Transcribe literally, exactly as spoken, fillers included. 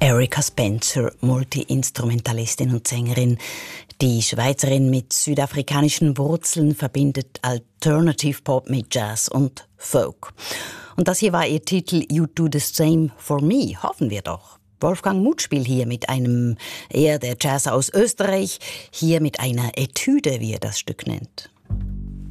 Erika Spencer, Multi-Instrumentalistin und Sängerin. Die Schweizerin mit südafrikanischen Wurzeln verbindet Alternative Pop mit Jazz und Folk. Und das hier war ihr Titel You Do the Same for Me, hoffen wir doch. Wolfgang Mutspiel hier mit einem eher der Jazz aus Österreich, hier mit einer Etüde, wie er das Stück nennt.